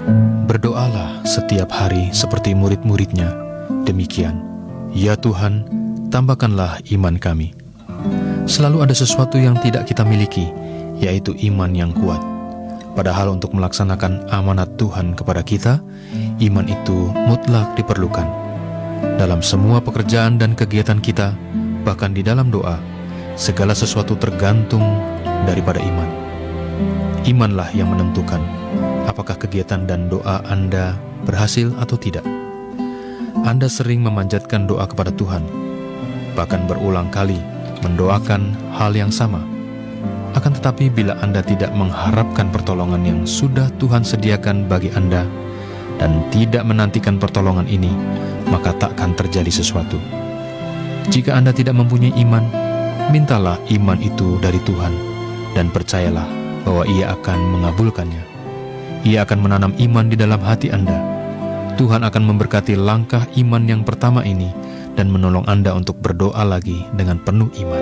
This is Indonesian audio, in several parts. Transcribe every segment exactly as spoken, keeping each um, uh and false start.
Berdoalah setiap hari seperti murid-muridnya. Demikian, ya Tuhan, tambahkanlah iman kami. Selalu ada sesuatu yang tidak kita miliki, yaitu iman yang kuat. Padahal untuk melaksanakan amanat Tuhan kepada kita, iman itu mutlak diperlukan. Dalam semua pekerjaan dan kegiatan kita, bahkan di dalam doa, segala sesuatu tergantung daripada iman. Imanlah yang menentukan apakah kegiatan dan doa Anda berhasil atau tidak. Anda sering memanjatkan doa kepada Tuhan, bahkan berulang kali mendoakan hal yang sama. Akan tetapi bila Anda tidak mengharapkan pertolongan yang sudah Tuhan sediakan bagi Anda dan tidak menantikan pertolongan ini, maka takkan terjadi sesuatu. Jika Anda tidak mempunyai iman, mintalah iman itu dari Tuhan dan percayalah bahwa Ia akan mengabulkannya. Ia akan menanam iman di dalam hati Anda. Tuhan akan memberkati langkah iman yang pertama ini dan menolong Anda untuk berdoa lagi dengan penuh iman.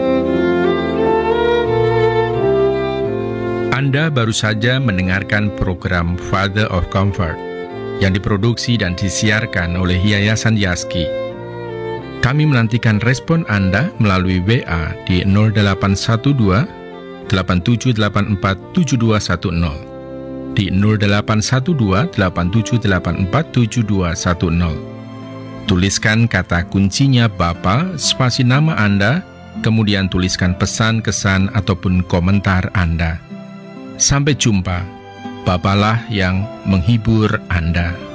Anda baru saja mendengarkan program Father of Comfort yang diproduksi dan disiarkan oleh Yayasan Yaski. Kami menantikan respon Anda melalui W A di nol delapan satu dua delapan tujuh delapan empat tujuh dua satu nol, di nol delapan satu dua delapan tujuh delapan empat tujuh dua satu nol. Tuliskan kata kuncinya Bapa, spasi nama Anda, kemudian tuliskan pesan, kesan, ataupun komentar Anda. Sampai jumpa. Bapalah yang menghibur Anda.